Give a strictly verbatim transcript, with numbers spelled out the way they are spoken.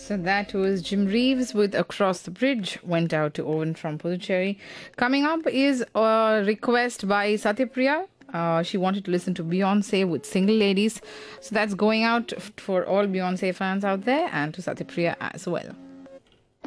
So that was Jim Reeves with Across the Bridge, went out to Owen from Puducherry. Coming up is a request by Satyapriya. Uh, she wanted to listen to Beyonce with Single Ladies. So that's going out f- for all Beyonce fans out there and to Satyapriya as well.